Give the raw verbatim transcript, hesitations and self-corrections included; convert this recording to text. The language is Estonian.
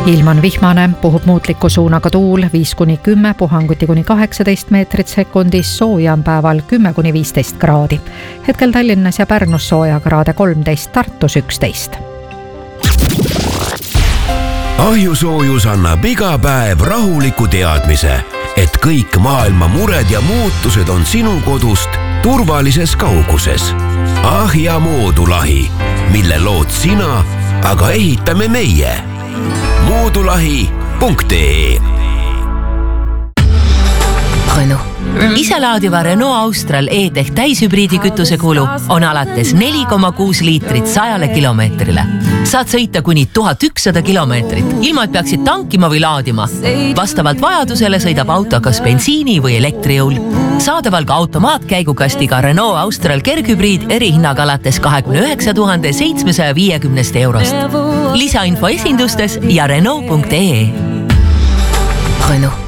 Ilm on vihmane, puhub muutliku suunaga tuul viis kuni kümme, puhanguti kuni kaheksateist meetrit sekundis, sooja on päeval kümme kuni viisteist kraadi. Hetkel Tallinnas ja Pärnus sooja kraade kolmteist, Tartus üksteist. Ahjusoojus annab iga päev rahuliku teadmise, et kõik maailma mured ja muutused on sinu kodust turvalises kauguses. Ahja moodulahi, mille lood sina, aga ehitame meie. moodulahi punkt ee Renault. Iselaadiva Renault Austral E-Tech täishübriidi kütuse kulu on alates neli koma kuus liitrit sajale kilomeetrile. Saad sõita kuni tuhat ükssada kilomeetrit, ilma et peaksid tankima või laadima. Vastavalt vajadusele sõidab auto kas bensiini või elektrijõul. Saadaval ka automaatkäigukastiga Renault Austral kerghübriid erihinnaga alates kahekümne üheksa tuhande seitsmesaja viiekümnest eurost. Lisainfo esindustes ja Renault punkt ee. Renault.